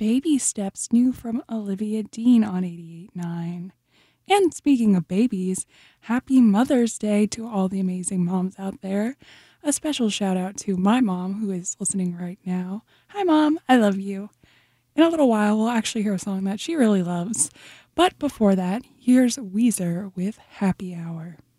Baby Steps new from Olivia Dean on 88.9. And speaking of babies, happy Mother's Day to all the amazing moms out there. A special shout out to my mom who is listening right now. Hi, Mom. I love you. In a little while, we'll actually hear a song that she really loves. But before that, here's Weezer with Happy Hour.